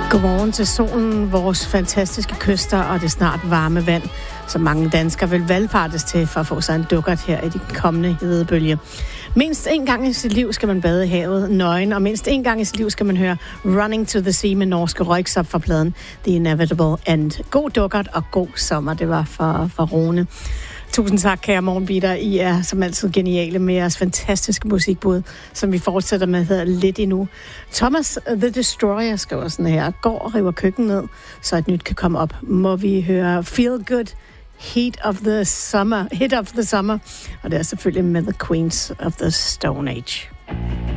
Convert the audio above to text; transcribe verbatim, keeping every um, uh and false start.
Godmorgen til solen, vores fantastiske kyster og det snart varme vand, som mange danskere vil valfartes til for at få sig en dukkert her i de kommende hedebølge. Mindst en gang i sit liv skal man bade i havet nøgen, og mindst en gang i sit liv skal man høre Running to the Sea med norske Røyksopp fra pladen The Inevitable End. God dukkert og god sommer, det var for, for Rune. Tusind tak, kære morgenbitter. I er som altid geniale med jeres fantastiske musikbud, som vi fortsætter med hedder lidt endnu. Thomas The Destroyer skriver sådan her: går og river køkken ned, så et nyt kan komme op. Må vi høre Feel Good, Heat of the Summer, Hit of the Summer, og det er selvfølgelig med The Queens of the Stone Age.